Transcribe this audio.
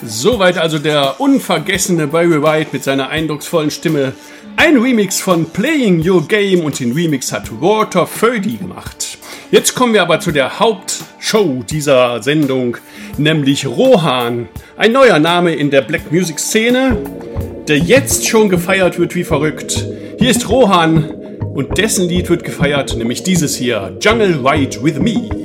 Soweit also der unvergessene Barry White mit seiner eindrucksvollen Stimme. Ein Remix von Playing Your Game und den Remix hat Walter Födy gemacht. Jetzt kommen wir aber zu der Hauptshow dieser Sendung, nämlich Rohan. Ein neuer Name in der Black Music Szene, der jetzt schon gefeiert wird wie verrückt. Hier ist Rohan und dessen Lied wird gefeiert, nämlich dieses hier, Jungle Ride With Me.